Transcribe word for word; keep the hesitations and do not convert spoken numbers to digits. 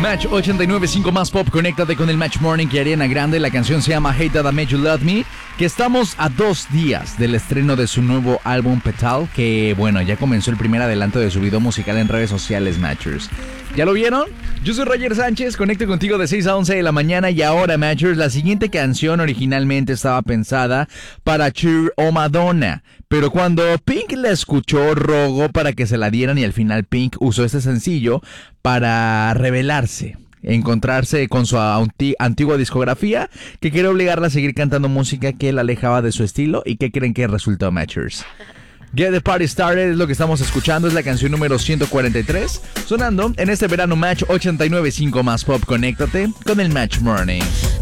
Match ochenta y nueve punto cinco más pop, conéctate con el Match Morning y Ariana Grande. La canción se llama Hate That I Made You Love Me, que estamos a dos días del estreno de su nuevo álbum Petal, que bueno, ya comenzó el primer adelanto de su video musical en redes sociales, Matchers. ¿Ya lo vieron? Yo soy Roger Sánchez, conecto contigo de seis a once de la mañana y ahora, Matchers, la siguiente canción originalmente estaba pensada para Cher o Madonna, pero cuando Pink la escuchó, rogó para que se la dieran y al final Pink usó este sencillo para revelarse, encontrarse con su anti- antigua discografía que quería obligarla a seguir cantando música que la alejaba de su estilo. ¿Y qué creen que resultó, Matchers? Get the Party Started es lo que estamos escuchando, es la canción número ciento cuarenta y tres, sonando en este verano Match ochenta y nueve punto cinco más pop. Conéctate con el Match Morning.